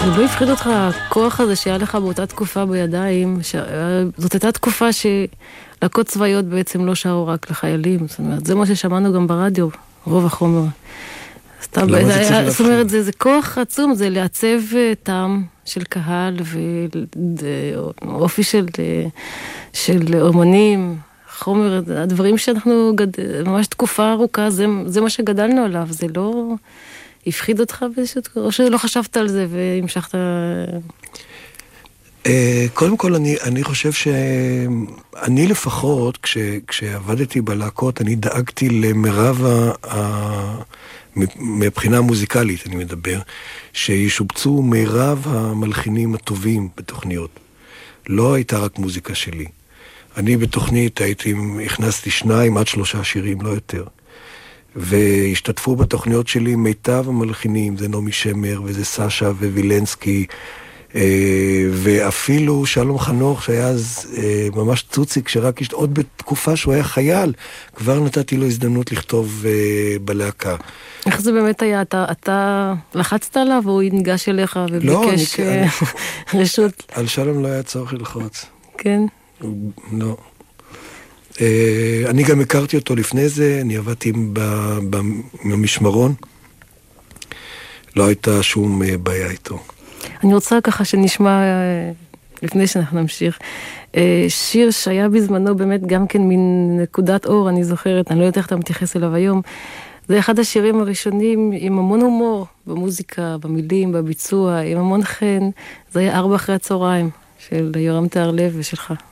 זה לא הפחיד אותך, הכוח הזה שהיה לך באותה תקופה בידיים, זאת הייתה תקופה שלהקות צבאיות בעצם לא שרו רק לחיילים, זאת אומרת, זה מה ששמענו גם ברדיו, רוב החומר. זאת אומרת, זה כוח עצום, זה לעצב טעם של קהל ואופי של אומנים, חומר, הדברים שאנחנו ממש תקופה ארוכה, זה מה שגדלנו עליו, זה לא הפחיד אותך או שלא חשבת על זה והמשכת? קודם כל, אני חושב שאני לפחות, כשעבדתי בלהקות, אני דאגתי למרב מבחינה מוזיקלית, אני מדבר, שישובצו מירב המלחינים הטובים בתוכניות. לא הייתה רק מוזיקה שלי. אני בתוכנית הכנסתי 2 עד 3 שירים, לא יותר. והשתתפו בתוכניות שלי מיטב המלחינים, זה נעמי שמר וזה סשה ווילנסקי, ואפילו שלום חנוך שהיה אז ממש צוציק, שרק עוד בתקופה שהוא היה חייל, כבר נתתי לו הזדמנות לכתוב בלהקה. איך זה באמת היה? אתה לחצת עליו או הוא ניגש אליך וביקש רשות? על שלום לא היה צורך ללחוץ. כן? לא. אני גם הכרתי אותו לפני זה, אני עבדתי במשמרון, לא הייתה שום בעיה איתו. אני רוצה ככה שנשמע, לפני שאנחנו נמשיך, שיר שהיה בזמנו באמת גם כן מין נקודת אור, אני זוכרת, אני לא יודעת איך אתה מתייחס אליו היום, זה אחד השירים הראשונים עם המון הומור, במוזיקה, במילים, בביצוע, עם המון חן, זה היה 4 אחרי הצהריים, של יורם תהרלב ושלך.